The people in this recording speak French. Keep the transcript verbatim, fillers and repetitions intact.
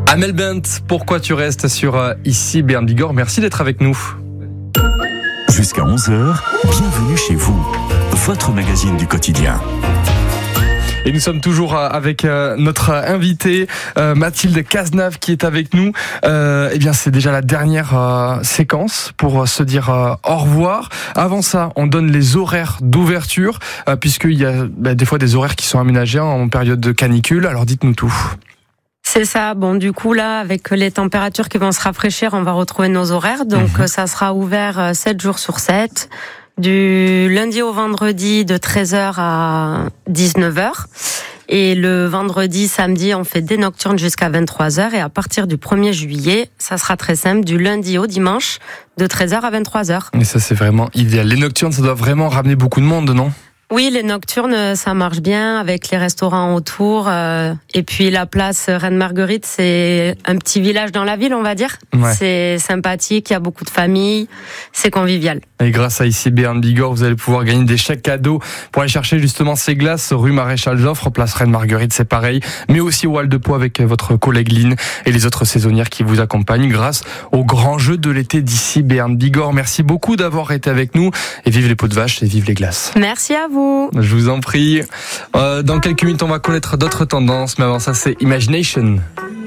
Amel Bent, pourquoi tu restes sur euh, ici Béarn Bigorre? Merci d'être avec nous. Jusqu'à onze heures, bienvenue chez vous, votre magazine du quotidien. Et nous sommes toujours avec notre invitée Mathilde Cazenave qui est avec nous. Euh, eh bien, c'est déjà la dernière euh, séquence pour se dire euh, au revoir. Avant ça, on donne les horaires d'ouverture euh, puisqu'il y a bah, des fois des horaires qui sont aménagés en période de canicule. Alors dites-nous tout. C'est ça. Bon, du coup, là, avec les températures qui vont se rafraîchir, on va retrouver nos horaires. Donc, mmh. ça sera ouvert sept jours sur sept. Du lundi au vendredi de treize heures à dix-neuf heures. Et le vendredi, samedi, on fait des nocturnes jusqu'à vingt-trois heures. Et à partir du premier juillet, ça sera très simple, du lundi au dimanche, de treize heures à vingt-trois heures. Et ça, c'est vraiment idéal. Les nocturnes, ça doit vraiment ramener beaucoup de monde, non ? Oui, les nocturnes, ça marche bien avec les restaurants autour. Euh, et puis la place Reine-Marguerite, c'est un petit village dans la ville, on va dire. Ouais. C'est sympathique, il y a beaucoup de familles, c'est convivial. Et grâce à ici Béarn Bigorre, vous allez pouvoir gagner des chèques cadeaux pour aller chercher justement ces glaces rue Maréchal Joffre, place Reine-Marguerite, c'est pareil. Mais aussi au Hall de Pau avec votre collègue Lynn et les autres saisonnières qui vous accompagnent grâce au grand jeu de l'été d'ici Béarn Bigorre. Merci beaucoup d'avoir été avec nous et vive les pots de vache et vive les glaces. Merci à vous. Je vous en prie. Euh, dans quelques minutes, on va connaître d'autres tendances, mais avant ça, c'est Imagination.